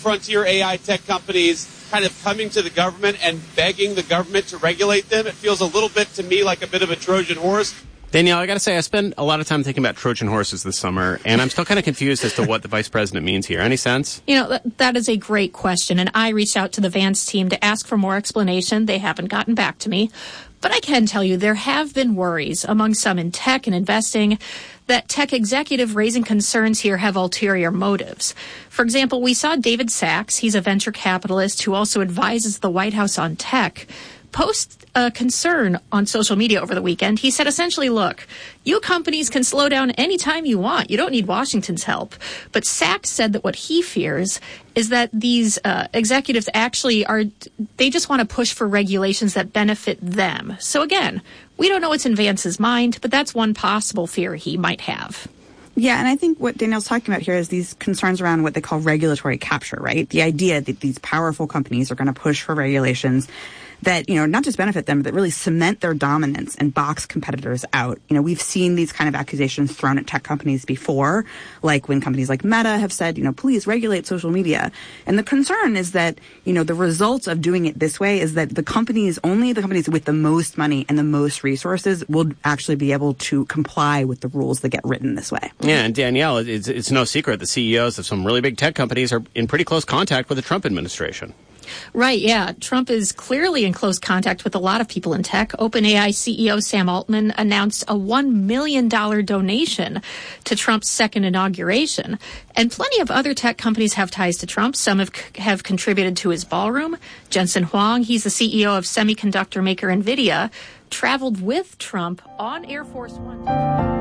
frontier AI tech companies kind of coming to the government and begging the government to regulate them? It feels a little bit to me like a bit of a Trojan horse. Danielle, I got to say, I spent a lot of time thinking about Trojan horses this summer, and I'm still kind of confused as to what the vice president means here. Any sense? You know, that is a great question, and I reached out to the Vance team to ask for more explanation. They haven't gotten back to me. But I can tell you there have been worries among some in tech and investing that tech executive raising concerns here have ulterior motives. For example, we saw David Sachs, he's a venture capitalist who also advises the White House on tech, post a concern on social media over the weekend. He said essentially, look, you companies can slow down anytime you want. You don't need Washington's help. But Sachs said that what he fears is that these executives actually they just want to push for regulations that benefit them. So again, we don't know what's in Vance's mind, but that's one possible fear he might have. Yeah, and I think what Danielle's talking about here is these concerns around what they call regulatory capture, right? The idea that these powerful companies are going to push for regulations that, you know, not just benefit them, but that really cement their dominance and box competitors out. You know, we've seen these kind of accusations thrown at tech companies before, like when companies like Meta have said, you know, please regulate social media. And the concern is that, you know, the results of doing it this way is that only the companies with the most money and the most resources will actually be able to comply with the rules that get written this way. Yeah, and Danielle, it's no secret the CEOs of some really big tech companies are in pretty close contact with the Trump administration. Right, yeah. Trump is clearly in close contact with a lot of people in tech. OpenAI CEO Sam Altman announced a $1 million donation to Trump's second inauguration. And plenty of other tech companies have ties to Trump. Some have contributed to his ballroom. Jensen Huang, he's the CEO of semiconductor maker NVIDIA, traveled with Trump on Air Force One.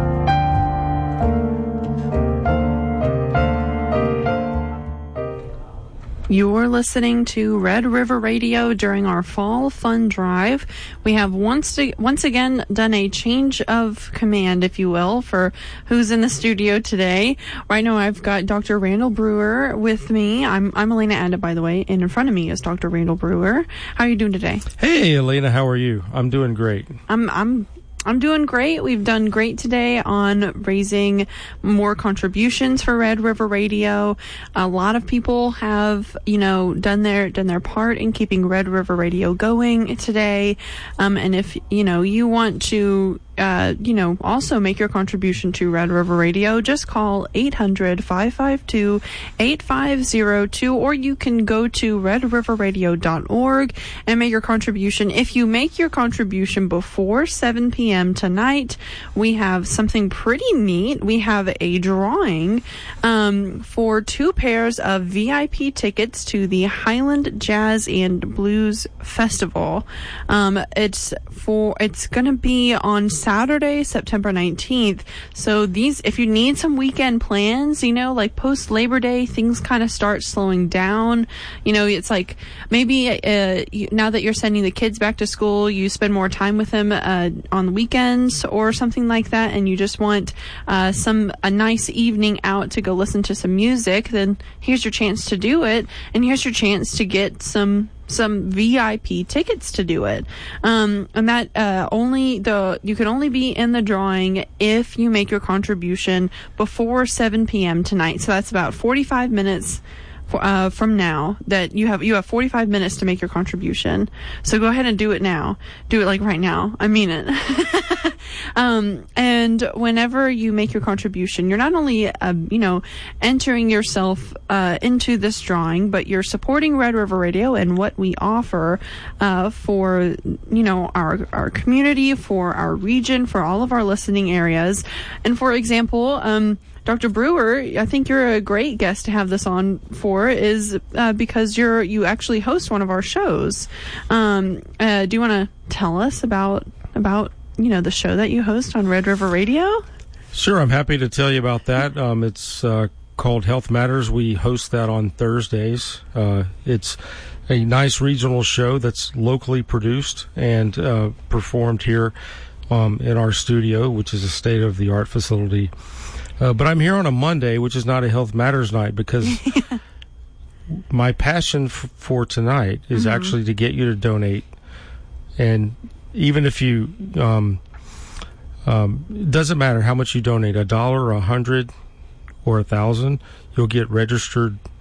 You're listening to Red River Radio during our Fall Fun Drive. We have once again done a change of command, if you will, for who's in the studio today. Right now I've got Dr. Randall Brewer with me. I'm Elena Adda, by the way, and in front of me is Dr. Randall Brewer. How are you doing today? Hey, Elena, how are you? I'm doing great. I'm doing great. We've done great today on raising more contributions for Red River Radio. A lot of people have, done their part in keeping Red River Radio going today. And if, you want to, also make your contribution to Red River Radio, just call 800-552-8502, or you can go to redriverradio.org and make your contribution. If you make your contribution before 7 p.m. tonight, we have something pretty neat. We have a drawing for 2 pairs of VIP tickets to the Highland Jazz and Blues Festival. It's going to be on Saturday, September 19th. So if you need some weekend plans, like post Labor Day, things kind of start slowing down. It's like maybe now that you're sending the kids back to school, you spend more time with them on the weekends or something like that, and you just want a nice evening out to go listen to some music, then here's your chance to do it, and here's your chance to get some VIP tickets to do it. And that you can only be in the drawing if you make your contribution before 7 p.m. tonight. So that's about 45 minutes from now. That you have 45 minutes to make your contribution. So go ahead and do it now. Do it like right now. I mean it. And whenever you make your contribution, you're not only, entering yourself into this drawing, but you're supporting Red River Radio and what we offer for, our community, for our region, for all of our listening areas. And for example, Dr. Brewer, I think you're a great guest to have this on for, is because you actually host one of our shows. Do you want to tell us about the show that you host on Red River Radio? Sure, I'm happy to tell you about that. It's called Health Matters. We host that on Thursdays. It's a nice regional show that's locally produced and performed here in our studio, which is a state-of-the-art facility. But I'm here on a Monday, which is not a Health Matters night, because my passion for tonight is actually to get you to donate. And even if you, it doesn't matter how much you donate, $1, $100, or $1,000, you'll get registered